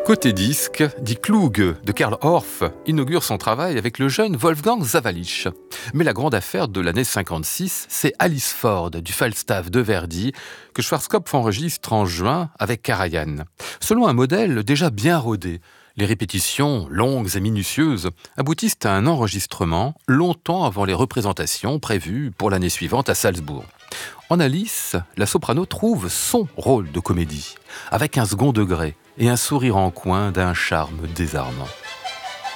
Côté disque, Die Kluge de Karl Orff inaugure son travail avec le jeune Wolfgang Sawallisch. Mais la grande affaire de l'année 56, c'est Alice Ford du Falstaff de Verdi que Schwarzkopf enregistre en juin avec Karajan. Selon un modèle déjà bien rodé, les répétitions, longues et minutieuses, aboutissent à un enregistrement longtemps avant les représentations prévues pour l'année suivante à Salzbourg. En Alice, la soprano trouve son rôle de comédie, avec un second degré et un sourire en coin d'un charme désarmant.